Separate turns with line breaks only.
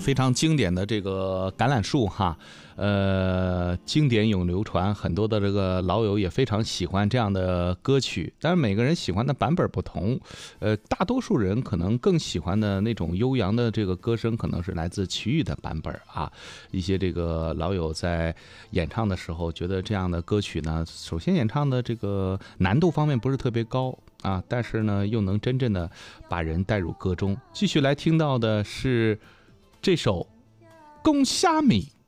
非常经典的这个橄榄树哈，经典永流传，很多的这个老友也非常喜欢这样的歌曲，但是每个人喜欢的版本不同，大多数人可能更喜欢的那种悠扬的这个歌声，可能是来自齐豫的版本啊。一些这个老友在演唱的时候，觉得这样的歌曲呢，首先演唱的这个难度方面不是特别高啊，但是呢，又能真正的把人带入歌中。继续来听到的是这首《公虾米》。